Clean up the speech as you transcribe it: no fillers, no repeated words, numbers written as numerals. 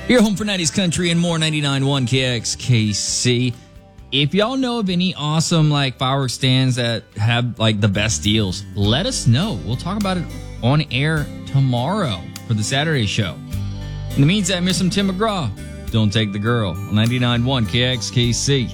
Your home for 90s country and more. 99.1 KXKC. If y'all know of any awesome fireworks stands that have the best deals, let us know. We'll talk about it on air tomorrow for the Saturday show. In the meantime, here's some Tim McGraw. Don't Take the Girl on 99.1 KXKC.